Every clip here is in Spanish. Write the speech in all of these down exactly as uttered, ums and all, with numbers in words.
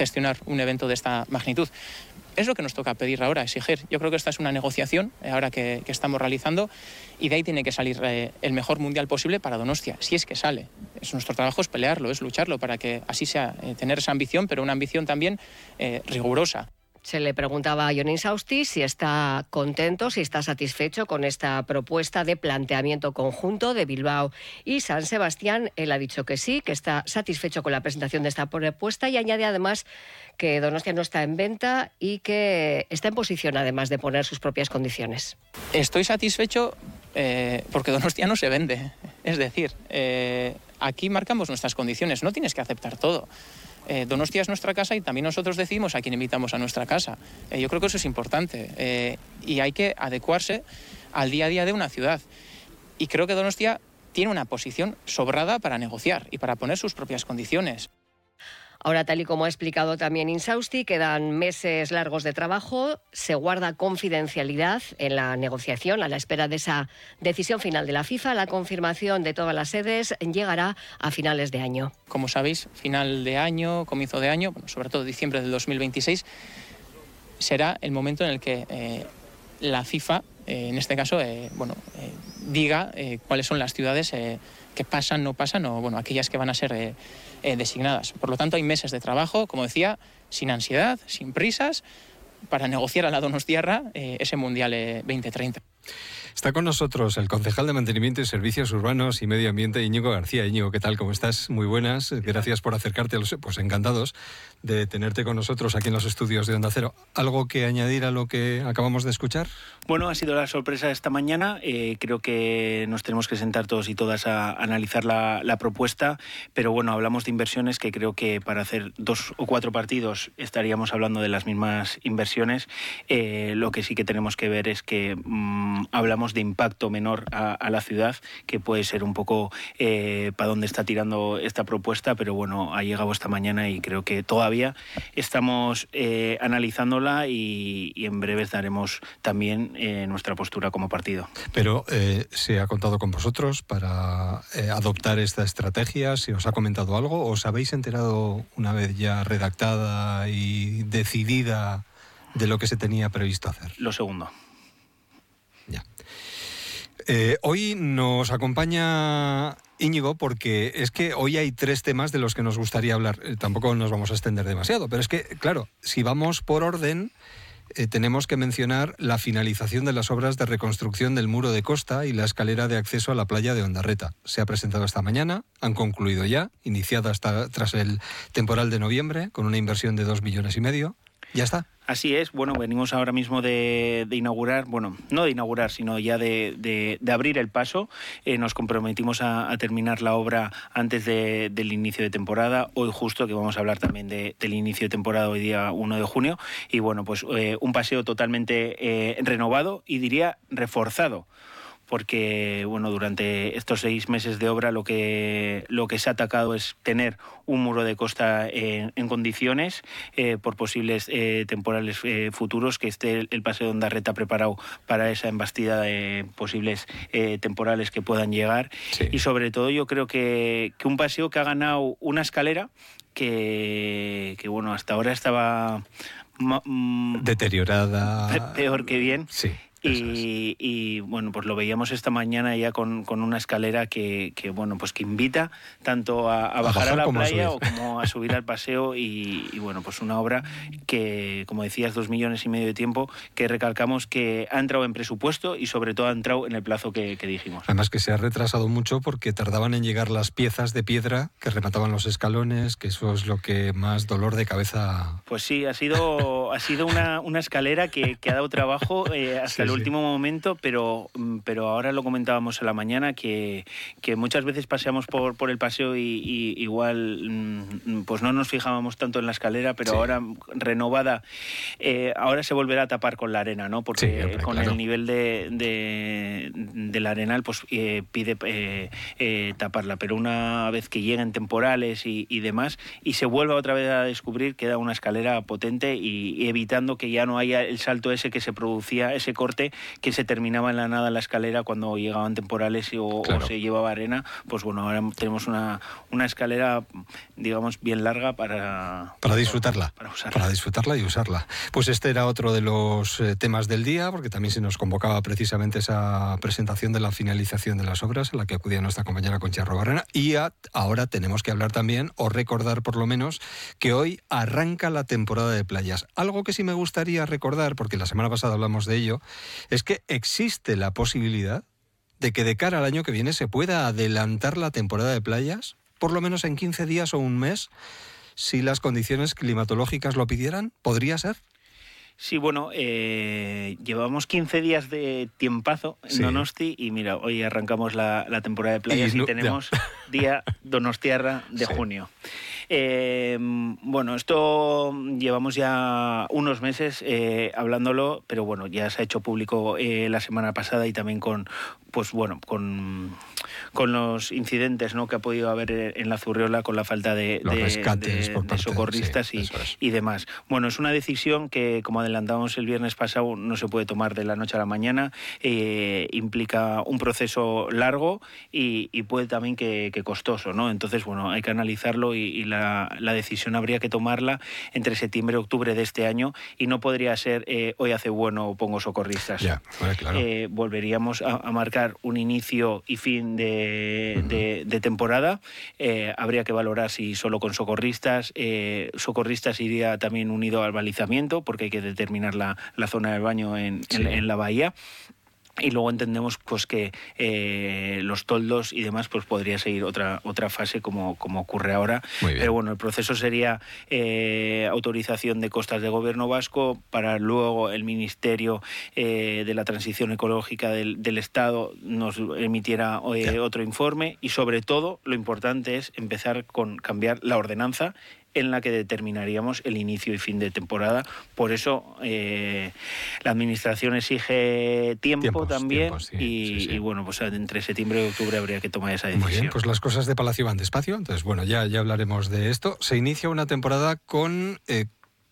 gestionar un evento de esta magnitud. Es lo que nos toca pedir ahora, exigir. Yo creo que esta es una negociación eh, ahora que, que estamos realizando y de ahí tiene que salir eh, el mejor mundial posible para Donostia, si es que sale. Es nuestro trabajo es pelearlo, es lucharlo para que así sea, eh, tener esa ambición, pero una ambición también eh, rigurosa. Se le preguntaba a Jon Insausti si está contento, si está satisfecho con esta propuesta de planteamiento conjunto de Bilbao y San Sebastián. Él ha dicho que sí, que está satisfecho con la presentación de esta propuesta y añade además que Donostia no está en venta y que está en posición además de poner sus propias condiciones. Estoy satisfecho eh, porque Donostia no se vende. Es decir, eh, aquí marcamos nuestras condiciones, no tienes que aceptar todo. Eh, Donostia es nuestra casa y también nosotros decidimos a quién invitamos a nuestra casa. Eh, yo creo que eso es importante eh, y hay que adecuarse al día a día de una ciudad. Y creo que Donostia tiene una posición sobrada para negociar y para poner sus propias condiciones. Ahora, tal y como ha explicado también Insausti, quedan meses largos de trabajo, se guarda confidencialidad en la negociación a la espera de esa decisión final de la FIFA. La confirmación de todas las sedes llegará a finales de año. Como sabéis, final de año, comienzo de año, bueno, sobre todo diciembre del dos mil veintiséis, será el momento en el que eh, la FIFA, eh, en este caso, eh, bueno, eh, diga eh, cuáles son las ciudades eh, que pasan, no pasan, o bueno, aquellas que van a ser eh, eh, designadas. Por lo tanto, hay meses de trabajo, como decía, sin ansiedad, sin prisas, para negociar a la Donostiarra eh, ese Mundial eh, veinte treinta. Está con nosotros el concejal de Mantenimiento y Servicios Urbanos y Medio Ambiente, Íñigo García. Íñigo, ¿qué tal? ¿Cómo estás? Muy buenas. Gracias por acercarte a los... Pues encantados de tenerte con nosotros aquí en los estudios de Onda Cero. ¿Algo que añadir a lo que acabamos de escuchar? Bueno, ha sido la sorpresa esta mañana. Eh, creo que nos tenemos que sentar todos y todas a analizar la, la propuesta, pero bueno, hablamos de inversiones que creo que para hacer dos o cuatro partidos estaríamos hablando de las mismas inversiones. Eh, lo que sí que tenemos que ver es que mmm, hablamos de impacto menor a, a la ciudad, que puede ser un poco eh, para dónde está tirando esta propuesta, pero bueno, ha llegado esta mañana y creo que todavía estamos eh, analizándola y, y en breves daremos también eh, nuestra postura como partido. Pero eh, ¿se ha contado con vosotros para eh, adoptar esta estrategia? ¿Se os ha comentado algo? ¿Os habéis enterado una vez ya redactada y decidida de lo que se tenía previsto hacer? Lo segundo. Ya. Eh, hoy nos acompaña Íñigo porque es que hoy hay tres temas de los que nos gustaría hablar. Eh, tampoco nos vamos a extender demasiado, pero es que, claro, si vamos por orden, eh, tenemos que mencionar la finalización de las obras de reconstrucción del muro de costa y la escalera de acceso a la playa de Ondarreta. Se ha presentado esta mañana, han concluido ya, iniciada hasta tras el temporal de noviembre, con una inversión de dos millones y medio. Ya está. Así es, bueno, venimos ahora mismo de, de inaugurar, bueno, no de inaugurar, sino ya de, de, de abrir el paso. Eh, nos comprometimos a, a terminar la obra antes de, del inicio de temporada. Hoy justo, que vamos a hablar también de, del inicio de temporada hoy día uno de junio. Y bueno, pues eh, un paseo totalmente eh, renovado y diría reforzado. Porque bueno, durante estos seis meses de obra lo que, lo que se ha atacado es tener un muro de costa en, en condiciones eh, por posibles eh, temporales eh, futuros, que esté el, el paseo de Ondarreta preparado para esa embestida de posibles eh, temporales que puedan llegar. Sí. Y sobre todo yo creo que, que un paseo que ha ganado una escalera que, que bueno, hasta ahora estaba mm, deteriorada, peor que bien. Sí. Y, y bueno, pues lo veíamos esta mañana ya con, con una escalera que, que bueno, pues que invita tanto a, a, bajar, a bajar a la playa o como a subir al paseo y, y bueno, pues una obra que, como decías, dos millones y medio de tiempo, que recalcamos que ha entrado en presupuesto y sobre todo ha entrado en el plazo que, que dijimos. Además que se ha retrasado mucho porque tardaban en llegar las piezas de piedra que remataban los escalones, que eso es lo que más dolor de cabeza... Pues sí, ha sido, ha sido una, una escalera que, que ha dado trabajo eh, hasta sí, el último sí. momento, pero, pero ahora lo comentábamos a la mañana, que, que muchas veces paseamos por, por el paseo y, y igual pues no nos fijábamos tanto en la escalera, pero sí. ahora renovada, eh, ahora se volverá a tapar con la arena, ¿no? Porque sí, hombre, con claro. el nivel de, de, del arenal pues eh, pide eh, eh, taparla, pero una vez que lleguen temporales y, y demás, y se vuelva otra vez a descubrir, queda una escalera potente y, y evitando que ya no haya el salto ese que se producía, ese corte norte, que se terminaba en la nada la escalera cuando llegaban temporales o, claro. o se llevaba arena. Pues bueno, ahora tenemos una, una escalera, digamos, bien larga para... Para disfrutarla. Para, para, para disfrutarla y usarla. Pues este era otro de los eh, temas del día, porque también se nos convocaba precisamente esa presentación de la finalización de las obras, en la que acudía nuestra compañera Concha Arruabarrena. Y a, ahora tenemos que hablar también, o recordar por lo menos, que hoy arranca la temporada de playas. Algo que sí me gustaría recordar, porque la semana pasada hablamos de ello, es que existe la posibilidad de que de cara al año que viene se pueda adelantar la temporada de playas, por lo menos en quince días o un mes, si las condiciones climatológicas lo pidieran. ¿Podría ser? Sí, bueno, eh, llevamos quince días de tiempazo en sí. Donosti y mira, hoy arrancamos la, la temporada de playas y, no, y tenemos ya. Día Donostiarra de sí. junio. Eh, bueno, esto llevamos ya unos meses eh, hablándolo, pero bueno, ya se ha hecho público eh, la semana pasada y también con, pues bueno, con, con los incidentes, ¿no?, que ha podido haber en la Zurriola con la falta de, los de, rescates de, por parte, de socorristas sí, y, es. y demás. Bueno, es una decisión que, como adelantamos el viernes pasado, no se puede tomar de la noche a la mañana, eh, implica un proceso largo y, y puede también que, que costoso, ¿no? Entonces, bueno, hay que analizarlo y, y la La, la decisión habría que tomarla entre septiembre y octubre de este año y no podría ser eh, hoy hace bueno o pongo socorristas. Ya, bueno, claro. eh, volveríamos a, a marcar un inicio y fin de, uh-huh. de, de temporada. Eh, habría que valorar si solo con socorristas. Eh, socorristas iría también unido al balizamiento porque hay que determinar la, la zona del baño en, sí. en, en la bahía. Y luego entendemos pues que eh, los toldos y demás pues podría seguir otra otra fase como, como ocurre ahora. Pero bueno, el proceso sería eh, autorización de costas de Gobierno vasco, para luego el Ministerio eh, de la Transición Ecológica del, del Estado nos emitiera eh, otro informe y sobre todo lo importante es empezar con cambiar la ordenanza en la que determinaríamos el inicio y fin de temporada. Por eso eh, la Administración exige tiempo tiempos, también tiempos, sí, y, sí, sí. y bueno, pues entre septiembre y octubre habría que tomar esa decisión. Muy bien, pues las cosas de Palacio van despacio, entonces bueno, ya, ya hablaremos de esto. Se inicia una temporada con eh,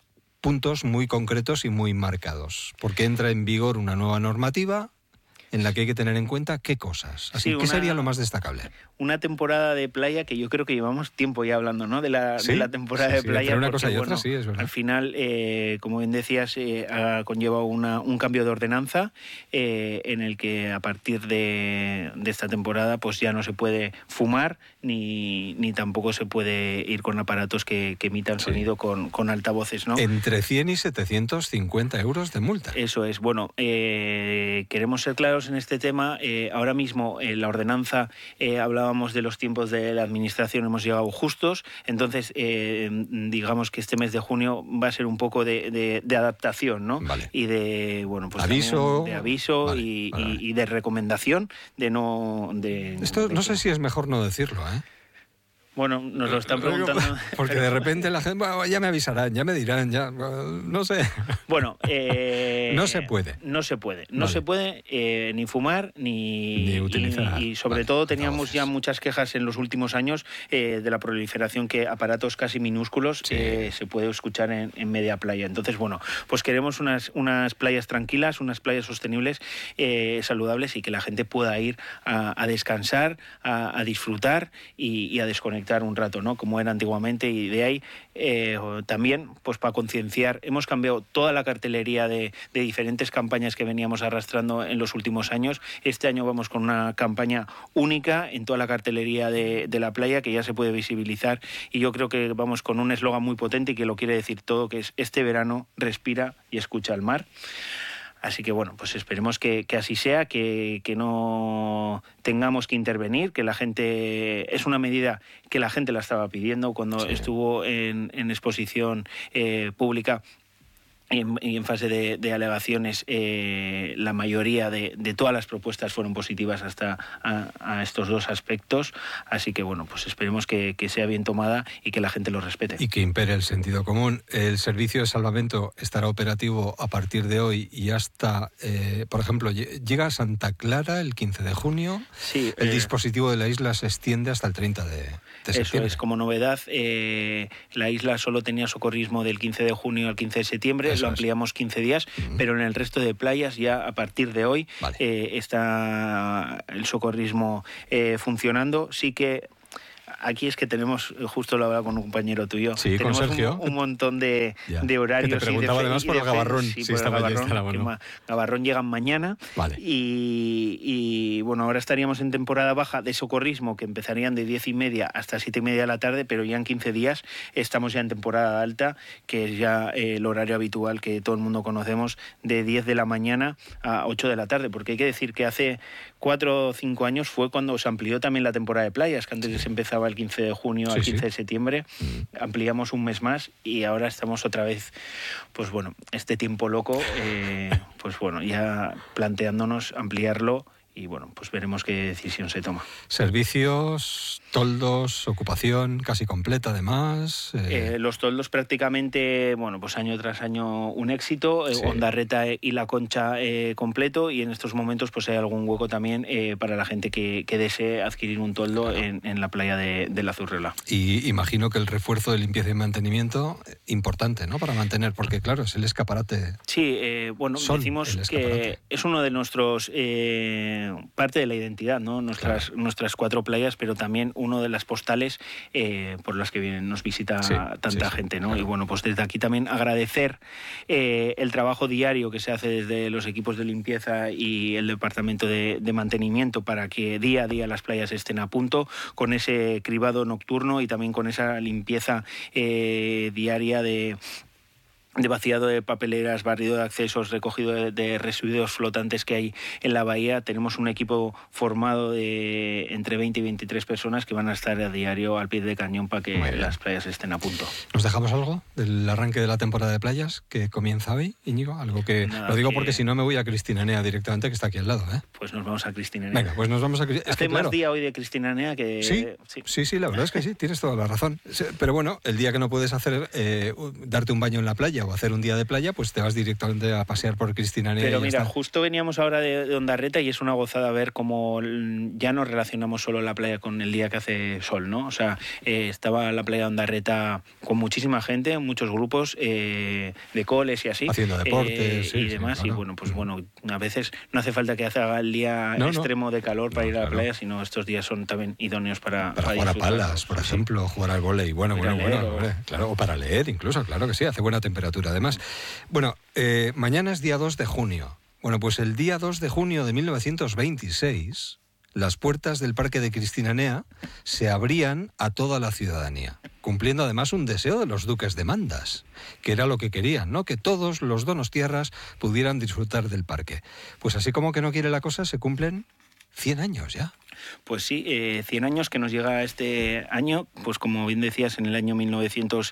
puntos muy concretos y muy marcados, porque entra en vigor una nueva normativa en la que hay que tener en cuenta qué cosas. Así, sí, una, ¿qué sería lo más destacable? Una temporada de playa que yo creo que llevamos tiempo ya hablando, ¿no?, de la, ¿Sí? de la temporada sí, de sí, playa. Pero una porque, cosa y otra, bueno, sí, es verdad. Al final, eh, como bien decías, eh, ha conllevado una, un cambio de ordenanza eh, en el que a partir de, de esta temporada pues ya no se puede fumar ni, ni tampoco se puede ir con aparatos que, que emitan sonido sí. con, con altavoces, ¿no? Entre cien y setecientos cincuenta euros de multa. Eso es. Bueno, eh, queremos ser claros en este tema. Eh, ahora mismo en eh, la ordenanza eh, hablábamos de los tiempos de la Administración, hemos llegado justos, entonces eh, digamos que este mes de junio va a ser un poco de, de, de adaptación, ¿no? Vale. Y de, bueno, pues aviso, de aviso vale, y, vale, vale. y, y de recomendación de no... De, Esto de no que... sé si es mejor no decirlo, ¿eh? Bueno, nos lo están preguntando. Porque de repente la gente, bueno, ya me avisarán, ya me dirán, ya, no sé. Bueno, eh, no se puede. No se puede. No vale. se puede eh, ni fumar ni, ni utilizar. Y, y sobre vale, todo teníamos entonces. ya muchas quejas en los últimos años eh, de la proliferación que aparatos casi minúsculos sí. eh, se puede escuchar en, en media playa. Entonces, bueno, pues queremos unas, unas playas tranquilas, unas playas sostenibles, eh, saludables y que la gente pueda ir a, a descansar, a, a disfrutar y, y a desconectar un rato, ¿no?, como era antiguamente. Y de ahí eh, también pues para concienciar, hemos cambiado toda la cartelería de, de diferentes campañas que veníamos arrastrando en los últimos años. Este año vamos con una campaña única en toda la cartelería de, de la playa que ya se puede visibilizar y yo creo que vamos con un eslogan muy potente y que lo quiere decir todo, que es: este verano respira y escucha el mar. Así que bueno, pues esperemos que, que así sea, que, que no tengamos que intervenir, que la gente... Es una medida que la gente la estaba pidiendo cuando sí. estuvo en, en exposición eh, pública. Y en, y en fase de, de alegaciones, eh, la mayoría de, de todas las propuestas fueron positivas hasta a, a estos dos aspectos. Así que, bueno, pues esperemos que, que sea bien tomada y que la gente lo respete. Y que impere el sentido común. El servicio de salvamento estará operativo a partir de hoy y hasta, eh, por ejemplo, llega a Santa Clara el quince de junio. Sí, el eh, dispositivo de la isla se extiende hasta el treinta de, de septiembre. Eso es, como novedad, eh, la isla solo tenía socorrismo del quince de junio al quince de septiembre. lo ampliamos quince días, uh-huh. pero en el resto de playas ya a partir de hoy vale. eh, está el socorrismo eh, funcionando. Sí que aquí es que tenemos, justo lo hablaba con un compañero tuyo, sí, tenemos con Sergio. Un, un montón de, de horarios. Que te preguntaba y de, además y por de el Gavarrón. Sí, sí, por el Gavarrón, la mano. Ma, Gavarrón llegan mañana vale. y, y bueno, ahora estaríamos en temporada baja de socorrismo, que empezarían de diez y media hasta siete y media de la tarde, pero ya en quince días estamos ya en temporada alta, que es ya eh, el horario habitual que todo el mundo conocemos, de diez de la mañana a ocho de la tarde, porque hay que decir que hace cuatro o cinco años fue cuando se amplió también la temporada de playas, que antes sí. se empezaba el quince de junio al sí, quince sí. de septiembre, mm. ampliamos un mes más y ahora estamos otra vez, pues bueno, este tiempo loco, eh, pues bueno, ya planteándonos ampliarlo y bueno, pues veremos qué decisión se toma. Servicios, toldos, ocupación casi completa además. Eh... Eh, los toldos prácticamente, bueno, pues año tras año un éxito, sí. Ondarreta y La Concha eh, completo, y en estos momentos pues hay algún hueco también eh, para la gente que, que desee adquirir un toldo claro. en, en la playa de, de La Zurriola. Y imagino que el refuerzo de limpieza y mantenimiento importante, ¿no? Para mantener, porque claro, es el escaparate. Sí, eh, bueno, decimos que es uno de nuestros... Eh, parte de la identidad, ¿no? Nuestras, claro. nuestras cuatro playas, pero también uno de las postales eh, por las que vienen, nos visita sí, tanta sí, gente, ¿no? Claro. Y bueno, pues desde aquí también agradecer eh, el trabajo diario que se hace desde los equipos de limpieza y el departamento de, de mantenimiento para que día a día las playas estén a punto, con ese cribado nocturno y también con esa limpieza eh, diaria de de vaciado de papeleras, barrido de accesos, recogido de, de residuos flotantes que hay en la bahía. Tenemos un equipo formado de entre veinte y veintitrés personas que van a estar a diario al pie de cañón para que las playas estén a punto. ¿Nos dejamos algo del arranque de la temporada de playas que comienza hoy, Íñigo? Algo que Nada, lo digo que... porque si no me voy a Cristinanea directamente, que está aquí al lado, ¿eh? Pues nos vamos a Cristinanea. Venga, pues nos vamos a Cristinanea. Hace es que, más claro, día hoy de Cristinanea que... ¿Sí? Sí, sí, sí, la verdad es que sí, tienes toda la razón. Pero bueno, el día que no puedes hacer eh, darte un baño en la playa o hacer un día de playa, pues te vas directamente a pasear por Cristinanea. Pero mira, está. justo veníamos ahora de, de Ondarreta y es una gozada ver cómo ya no relacionamos solo la playa con el día que hace sol, ¿no? O sea, eh, estaba la playa de Ondarreta con muchísima gente, muchos grupos eh, de coles y así. Haciendo deportes eh, sí, y demás. Sí, claro. Y bueno, pues bueno, a veces no hace falta que haga el día no, extremo no. de calor para no, ir a la claro. playa, sino estos días son también idóneos para... Para, para jugar a palas, por ejemplo, sí. jugar al vóley. Bueno, bueno, leer, bueno, o... claro, o para leer incluso, claro que sí, hace buena temperatura. Además, bueno, eh, mañana es día dos de junio. Bueno, pues el día dos de junio de mil novecientos veintiséis, las puertas del Parque de Cristinanea se abrían a toda la ciudadanía, cumpliendo además un deseo de los duques de Mandas, que era lo que querían, ¿no? Que todos los donostiarras pudieran disfrutar del parque. Pues así como que no quiere la cosa, se cumplen cien años ya. Pues sí, eh, cien años que nos llega este año, pues como bien decías, en el año mil novecientos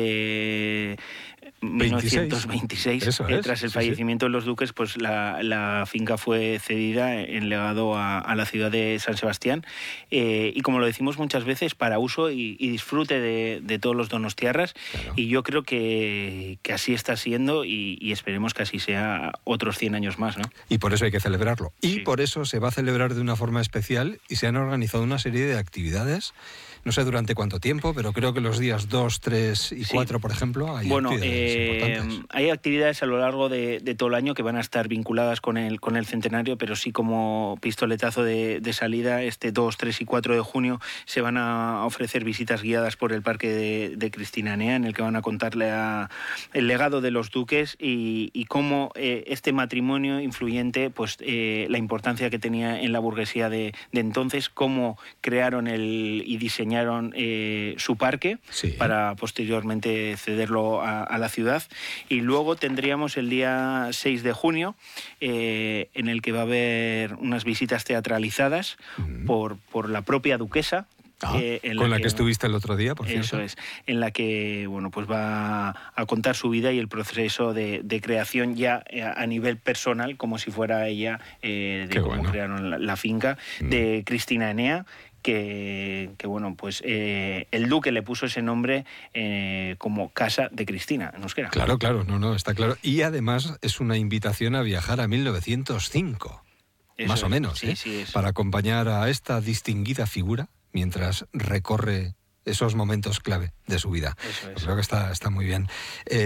veintiséis, Eso eh, es, tras el sí, fallecimiento sí. de los duques, pues la, la finca fue cedida en legado a, a la ciudad de San Sebastián, eh, y como lo decimos muchas veces, para uso y, y disfrute de, de todos los donostiarras, claro. Y yo creo que, que así está siendo y, y esperemos que así sea otros cien años más, ¿no? Y por eso hay que celebrarlo. Y sí. por eso se va a celebrar de una forma especial y se han organizado una serie de actividades. No sé durante cuánto tiempo, pero creo que los días dos, tres y cuatro, sí. por ejemplo, hay bueno, actividades eh, importantes. Hay actividades a lo largo de, de todo el año que van a estar vinculadas con el, con el centenario, pero sí como pistoletazo de, de salida, este dos, tres y cuatro de junio se van a ofrecer visitas guiadas por el Parque de, de Cristinanea, en el que van a contarle a, el legado de los duques y, y cómo eh, este matrimonio influyente, pues eh, la importancia que tenía en la burguesía de, de entonces, cómo crearon el y diseñaron Eh, su parque sí. para posteriormente cederlo a, a la ciudad. Y luego tendríamos el día seis de junio, eh, en el que va a haber unas visitas teatralizadas mm. por, por la propia duquesa. Ah, eh, en con la, la que, que estuviste el otro día, por cierto. Eso es, en la que bueno, pues va a contar su vida y el proceso de, de creación ya a nivel personal, como si fuera ella, eh, de Qué cómo bueno. crearon la, la finca, mm. de Cristinanea. Que, que bueno, pues eh, el duque le puso ese nombre eh, como Casa de Cristina, en euskera. Claro, claro, no, no, está claro. Y además es una invitación a viajar a mil novecientos cinco, Eso más es, o menos, sí, ¿eh? sí, es. Para acompañar a esta distinguida figura mientras recorre esos momentos clave de su vida. Eso es. Creo que está, está muy bien. Eh,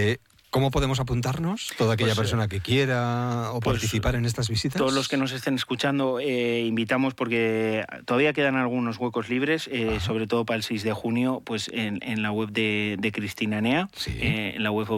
¿Cómo podemos apuntarnos? Toda aquella Pues, persona que quiera o pues, participar en estas visitas. Todos los que nos estén escuchando, eh, invitamos porque todavía quedan algunos huecos libres, eh, sobre todo para el seis de junio, pues en, en la web de, de Cristina Nea, Sí. eh, en la web